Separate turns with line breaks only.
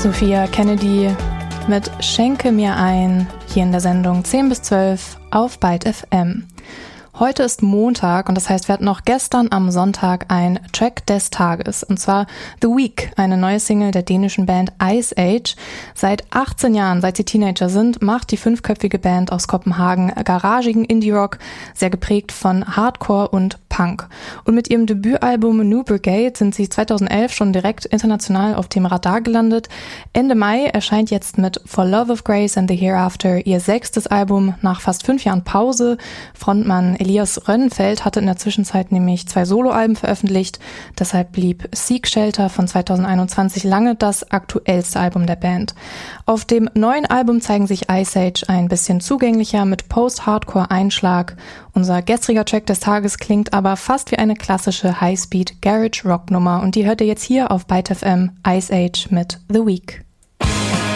Sophia Kennedy mit Schenke mir ein, hier in der Sendung 10 bis 12 auf Byte FM. Heute ist Montag und das heißt, wir hatten noch gestern am Sonntag ein Track des Tages, und zwar The Week, eine neue Single der dänischen Band Ice Age. Seit 18 Jahren, seit sie Teenager sind, macht die 5-köpfige Band aus Kopenhagen garagigen Indie-Rock, sehr geprägt von Hardcore und Punk. Und mit ihrem Debütalbum New Brigade sind sie 2011 schon direkt international auf dem Radar gelandet. Ende Mai erscheint jetzt mit For Love of Grace and the Hereafter ihr 6. Album nach fast 5 Jahren Pause. Frontmann Elias Rönnenfeld hatte in der Zwischenzeit nämlich 2 Soloalben veröffentlicht. Deshalb blieb Seek Shelter von 2021 lange das aktuellste Album der Band. Auf dem neuen Album zeigen sich Ice Age ein bisschen zugänglicher mit Post-Hardcore-Einschlag. Unser gestriger Track des Tages klingt aber fast wie eine klassische High-Speed-Garage-Rock-Nummer und die hört ihr jetzt hier auf Byte FM, Ice Age mit The Week.